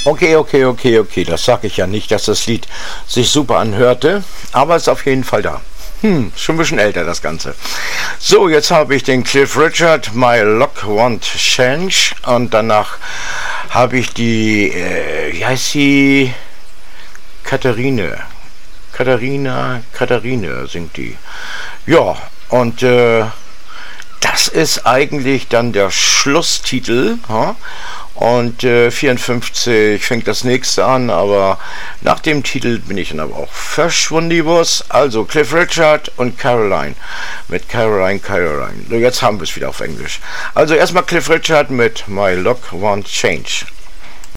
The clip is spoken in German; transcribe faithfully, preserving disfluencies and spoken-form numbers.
Okay, okay, okay, okay. Das sage ich ja nicht, dass das Lied sich super anhörte, aber ist auf jeden Fall da. Hm, schon ein bisschen älter das Ganze. So, jetzt habe ich den Cliff Richard, My Luck Won't Change, und danach habe ich die, äh, wie heißt sie? Katharine. Katharina, Katharine singt die. Ja, und äh, das ist eigentlich dann der Schlusstitel. Huh? Und äh, vierundfünfzig fängt das nächste an, aber nach dem Titel bin ich dann aber auch verschwundibus. Also Cliff Richard und Caroline. Mit Caroline, Caroline. So, jetzt haben wir es wieder auf Englisch. Also erstmal Cliff Richard mit My Luck Won't Change.